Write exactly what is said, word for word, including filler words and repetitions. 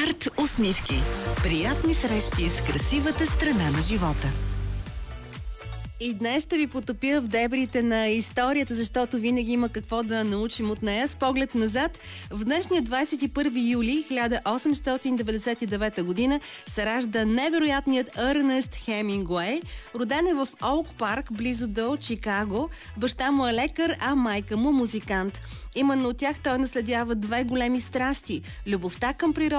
Арт усмивки. Приятни срещи с красивата страна на живота. И днес ще ви потопя в дебрите на историята, защото винаги има какво да научим от нея. С поглед назад, в днешния двадесет и първи юли хиляда осемстотин деветдесет и девета година се ражда невероятният Ернест Хемингуей. Роден е в Оук Парк, близо до Чикаго. Баща му е лекар, а майка му музикант. Именно от тях той наследява две големи страсти – любовта към природа